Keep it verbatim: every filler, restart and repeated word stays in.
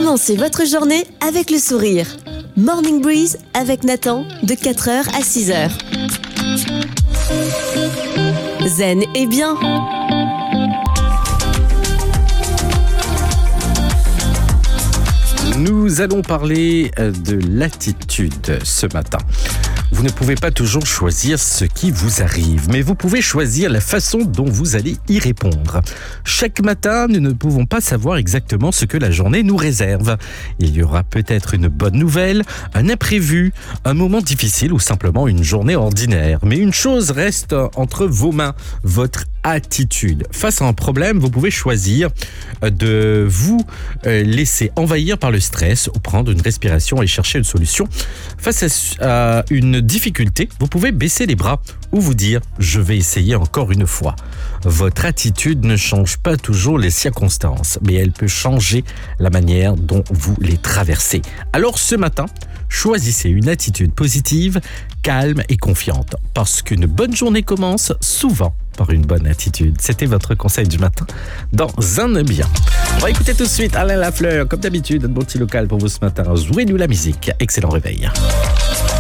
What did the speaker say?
Commencez votre journée avec le sourire. Morning Breeze avec Nathan de quatre heures à six heures. Zen et bien. Nous allons parler de l'attitude ce matin. Vous ne pouvez pas toujours choisir ce qui vous arrive, mais vous pouvez choisir la façon dont vous allez y répondre. Chaque matin, nous ne pouvons pas savoir exactement ce que la journée nous réserve. Il y aura peut-être une bonne nouvelle, un imprévu, un moment difficile ou simplement une journée ordinaire. Mais une chose reste entre vos mains, votre attitude. Face à un problème, vous pouvez choisir de vous laisser envahir par le stress ou prendre une respiration et chercher une solution. Face à une difficulté, vous pouvez baisser les bras ou vous dire « je vais essayer encore une fois ». Votre attitude ne change pas toujours les circonstances, mais elle peut changer la manière dont vous les traversez. Alors ce matin, choisissez une attitude positive, calme et confiante, parce qu'une bonne journée commence souvent par une bonne attitude. C'était votre conseil du matin dans Un bien. On va écouter tout de suite Alain Lafleur, comme d'habitude, un bon petit local pour vous ce matin. Jouez-nous la musique. Excellent réveil.